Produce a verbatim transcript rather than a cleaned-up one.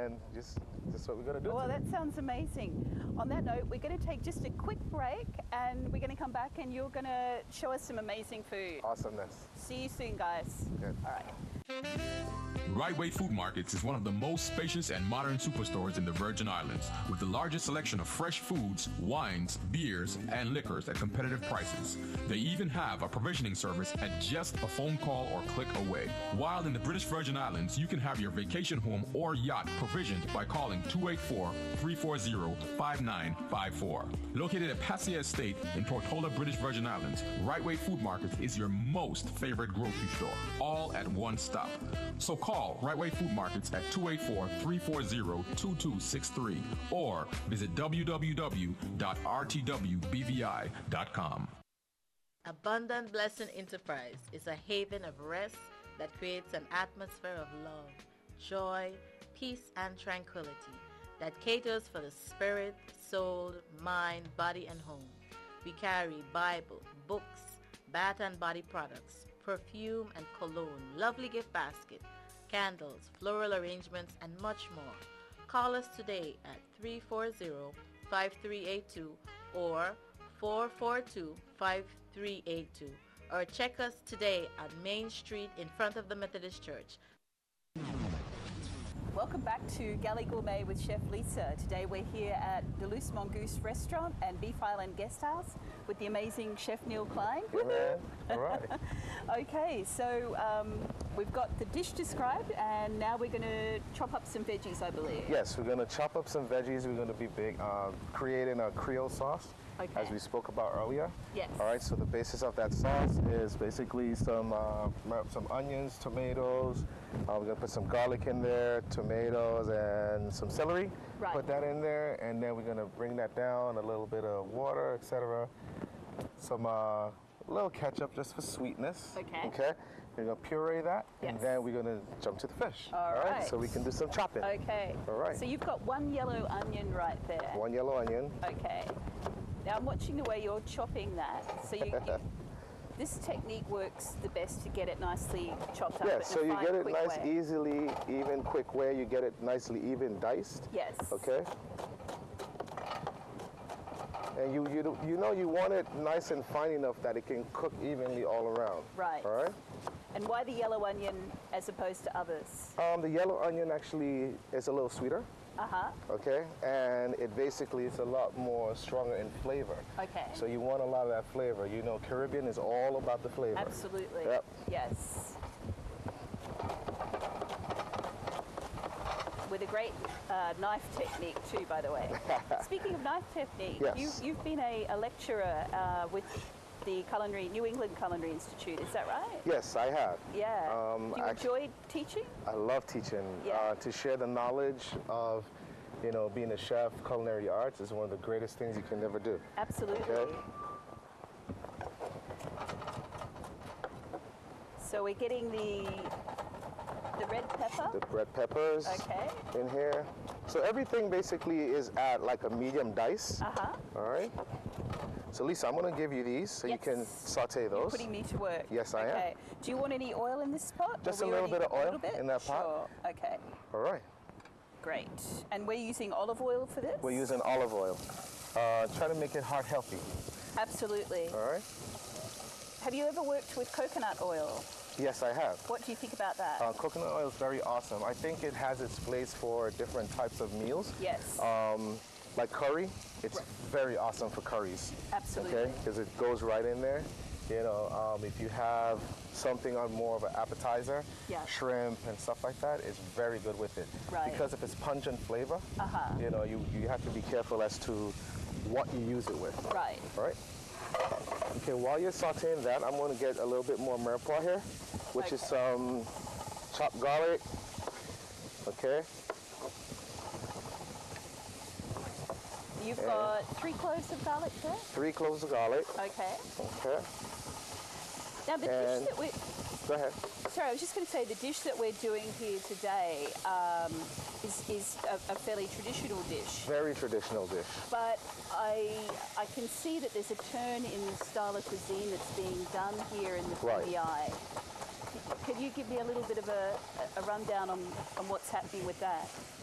and just just what we're going to do. Well, today. that sounds amazing. On that note, we're going to take just a quick break, and we're going to come back, and you're going to show us some amazing food. Awesomeness. See you soon, guys. Good. All right. Right Way Food Markets is one of the most spacious and modern superstores in the Virgin Islands, with the largest selection of fresh foods, wines, beers, and liquors at competitive prices. They even have a provisioning service at just a phone call or click away. While in the British Virgin Islands, you can have your vacation home or yacht provisioned by calling two eight four, three four zero, five nine five four. Located at Passia Estate in Tortola, British Virgin Islands, Right Way Food Markets is your most favorite grocery store, all at one stop. So call Right Way Food Markets at two eight four, three four zero, two two six three or visit w w w dot r t w b v i dot com. Abundant Blessing Enterprise is a haven of rest that creates an atmosphere of love, joy, peace, and tranquility that caters for the spirit, soul, mind, body, and home. We carry Bible, books, bath and body products, perfume and cologne, lovely gift basket, candles, floral arrangements, and much more. Call us today at three four zero, five three eight two or four four two, five three eight two, or check us today on Main Street in front of the Methodist Church. Welcome back to Galley Gourmet with Chef Lisa. Today we're here at Deleuze Mongoose Restaurant and Beef Island Guest House with the amazing Chef Neil Klein. Yeah, all right. Okay, so um, we've got the dish described, and now we're going to chop up some veggies, I believe. Yes, we're going to chop up some veggies. We're going to be big, uh, creating a Creole sauce, okay, as we spoke about earlier. Yes. All right, so the basis of that sauce is basically some uh, some onions, tomatoes. Uh, we're going to put some garlic in there, tomatoes, and some celery. Right. Put that in there, and then we're going to bring that down, a little bit of water, et cetera. Some uh, little ketchup just for sweetness. Okay. Okay. We're going to puree that, Yes. and then we're going to jump to the fish. All right. So we can do some chopping. Okay. All right. So you've got one yellow onion right there. One yellow onion. Okay. Now I'm watching the way you're chopping that. So you, you this technique works the best to get it nicely chopped up. Yes, in so a you fine, get it quick nice, way. easily, even, quick way. You get it nicely, even diced. Yes. Okay. And you you do- you know you want it nice and fine enough that it can cook evenly all around. Right. All right. And why the yellow onion as opposed to others? Um, the yellow onion actually is a little sweeter. Uh huh. Okay, and it basically is a lot more stronger in flavor. Okay. So you want a lot of that flavor. You know, Caribbean is all about the flavor. Absolutely. Yep. Yes. With a great uh, knife technique too, by the way. Speaking of knife technique, Yes. you, you've been a, a lecturer uh, with the Culinary New England Culinary Institute. Is that right? Yes, I have. Yeah. Um, Do you I- enjoy teaching? I love teaching. Yeah. Uh, to share the knowledge of, you know, being a chef, culinary arts is one of the greatest things you can ever do. Absolutely. Okay. So we're getting the the red pepper. The red peppers Okay. in here. So everything basically is at like a medium dice. Uh huh. All right. So Lisa, I'm going to give you these so you can Yes. saute those. Putting me to work. Yes, I am. Okay. Do you want any oil in this pot? Just Or a we little already- bit of oil a little bit? in that pot. Sure. Okay. All right. Great. And we're using olive oil for this? We're using olive oil. Uh, try to make it heart healthy. Absolutely. All right. Have you ever worked with coconut oil? Yes, I have. What do you think about that? Uh, coconut oil is very awesome. I think it has its place for different types of meals. yes. Um, like curry, it's very awesome for curries. Absolutely. Okay, because it goes right in there. You know, um, if you have something on more of an appetizer, Yeah. shrimp and stuff like that, it's very good with it. Right. Because if it's pungent flavor, Uh-huh. you know, you, you have to be careful as to what you use it with. Right. All right. Okay, while you're sauteing that, I'm going to get a little bit more mirepoix here, which is some chopped garlic. Okay. You've And- got three cloves of garlic there? Three cloves of garlic. Okay. Okay. Now the And- dish that we Go ahead. sorry, I was just going to say the dish that we're doing here today um, is, is a, a fairly traditional dish. Very traditional dish. But I I can see that there's a turn in the style of cuisine that's being done here in the Right. B V I. Can you give me a little bit of a, a rundown on, on what's happening with that?